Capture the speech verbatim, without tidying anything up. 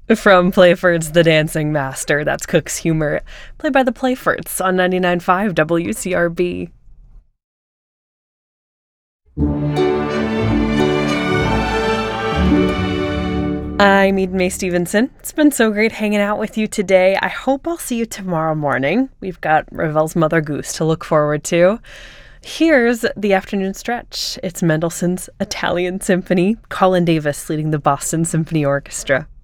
From Playford's The Dancing Master, that's Cook's Humor, played by the Playfords on ninety-nine point five W C R B. I'm Eden Mae Stevenson. It's been so great hanging out with you today. I hope I'll see you tomorrow morning. We've got Ravel's Mother Goose to look forward to. Here's the afternoon stretch. It's Mendelssohn's Italian Symphony, Colin Davis leading the Boston Symphony Orchestra.